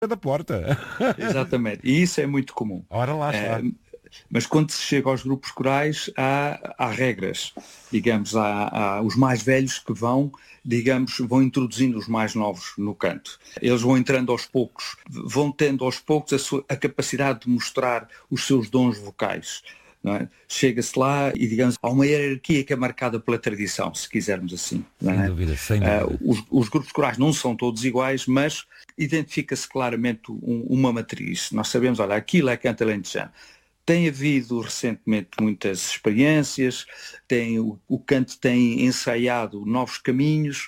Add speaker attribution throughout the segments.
Speaker 1: da porta.
Speaker 2: Exatamente. E isso é muito comum.
Speaker 1: Ora lá está.
Speaker 2: Mas quando se chega aos grupos corais, há regras. Digamos, há os mais velhos que vão introduzindo os mais novos no canto. Eles vão entrando aos poucos, vão tendo aos poucos a capacidade de mostrar os seus dons vocais. Não é? Chega-se lá e, digamos, há uma hierarquia que é marcada pela tradição, se quisermos assim. Não é?
Speaker 1: Sem dúvida, sem dúvida.
Speaker 2: Os grupos corais não são todos iguais, mas identifica-se claramente uma matriz. Nós sabemos, olha, aquilo é canto alentejano. Tem havido recentemente muitas experiências, o canto tem ensaiado novos caminhos,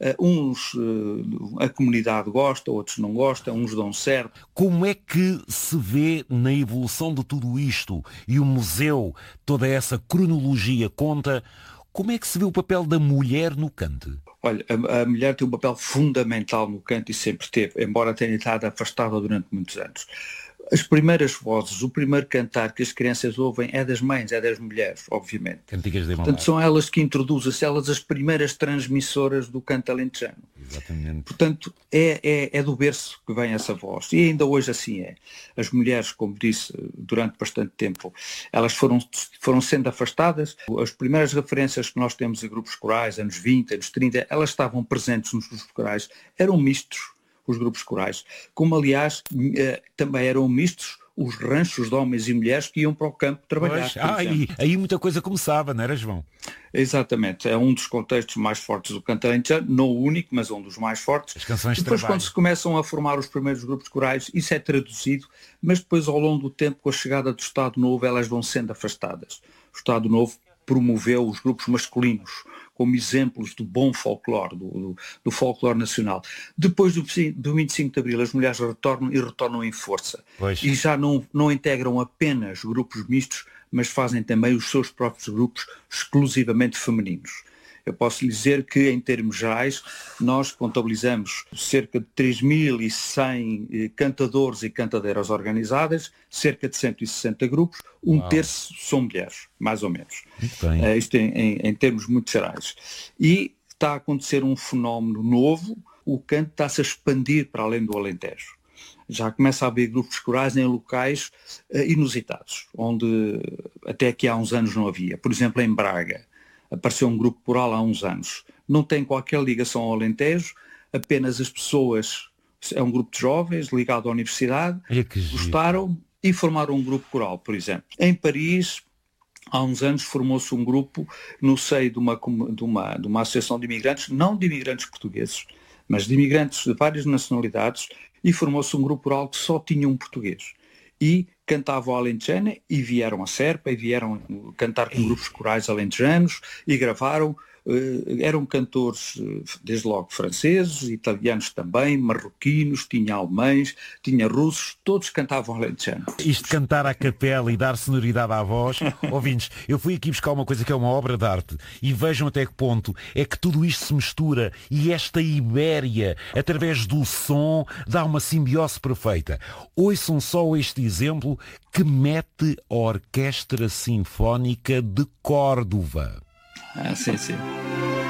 Speaker 2: a comunidade gosta, outros não gostam, uns dão certo.
Speaker 1: Como é que se vê na evolução de tudo isto e o museu, toda essa cronologia conta, como é que se vê o papel da mulher no canto?
Speaker 2: Olha, a mulher tem um papel fundamental no canto e sempre teve, embora tenha estado afastada durante muitos anos. As primeiras vozes, o primeiro cantar que as crianças ouvem é das mães, é das mulheres, obviamente.
Speaker 1: Cantigas de
Speaker 2: Portanto, são elas que introduzem, elas as primeiras transmissoras do canto alentejano.
Speaker 1: Exatamente.
Speaker 2: Portanto, é do berço que vem essa voz. E ainda hoje assim é. As mulheres, como disse, durante bastante tempo, elas foram sendo afastadas. As primeiras referências que nós temos em grupos corais, anos 20, anos 30, elas estavam presentes nos grupos corais, eram mistos. Os grupos corais, como aliás também eram mistos os ranchos de homens e mulheres que iam para o campo trabalhar.
Speaker 1: E aí muita coisa começava, não era, João?
Speaker 2: Exatamente, é um dos contextos mais fortes do canto alentejano, não o único, mas um dos mais fortes.
Speaker 1: As canções de
Speaker 2: depois,
Speaker 1: trabalho.
Speaker 2: quando se começam a formar os primeiros grupos corais, isso é traduzido, mas depois ao longo do tempo, com a chegada do Estado Novo, elas vão sendo afastadas. O Estado Novo promoveu os grupos masculinos como exemplos do bom folclore, do folclore nacional. Depois do 25 de Abril, as mulheres retornam em força.
Speaker 1: Pois.
Speaker 2: E já não integram apenas grupos mistos, mas fazem também os seus próprios grupos exclusivamente femininos. Eu posso lhe dizer que, em termos gerais, nós contabilizamos cerca de 3.100 cantadores e cantadeiras organizadas, cerca de 160 grupos, um terço são mulheres, mais ou menos. Isto em termos muito gerais. E está a acontecer um fenómeno novo, o canto está-se a expandir para além do Alentejo. Já começa a haver grupos corais em locais inusitados, onde até aqui há uns anos não havia. Por exemplo, em Braga. Apareceu um grupo coral há uns anos. Não tem qualquer ligação ao Alentejo, apenas as pessoas, é um grupo de jovens ligado à universidade, gostaram e formaram um grupo coral, por exemplo. Em Paris, há uns anos formou-se um grupo no seio de uma associação de imigrantes, não de imigrantes portugueses, mas de imigrantes de várias nacionalidades, e formou-se um grupo coral que só tinha um português. E cantavam alentejana e vieram a Serpa e vieram cantar com grupos corais alentejanos e gravaram. Eram cantores, desde logo, franceses, italianos também, marroquinos, tinha alemães, tinha russos, todos cantavam alentejano.
Speaker 1: Isto de cantar à capela e dar sonoridade à voz, ouvintes, eu fui aqui buscar uma coisa que é uma obra de arte e vejam até que ponto é que tudo isto se mistura e esta Ibéria, através do som, dá uma simbiose perfeita. Ouçam só este exemplo que mete a Orquestra Sinfónica de Córdoba.
Speaker 2: Sim, sim.